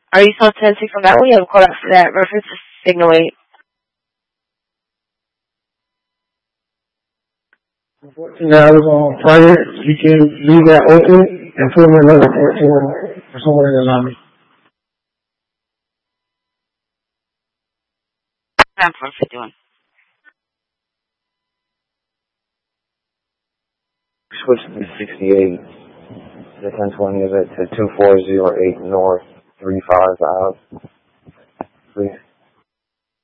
Are you still 10-6 on that one? You have a call out for that. Reference is signal 8. Unfortunately, I was on fire. You can leave that open and put in another 14 for someone in the lobby. I'm for 51. Switch to 68. The 1020 is at 2408 North 35 Ave. Please.